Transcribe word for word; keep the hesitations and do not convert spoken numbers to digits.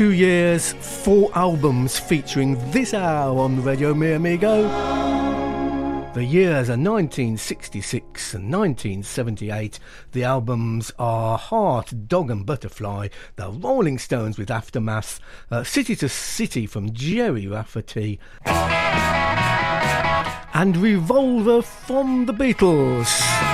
Two years, four albums featuring this hour on Radio Mi Amigo. The years are nineteen sixty-six and nineteen seventy-eight. The albums are Heart, Dog and Butterfly, The Rolling Stones with Aftermath, uh, City to City from Jerry Rafferty, and Revolver from the Beatles.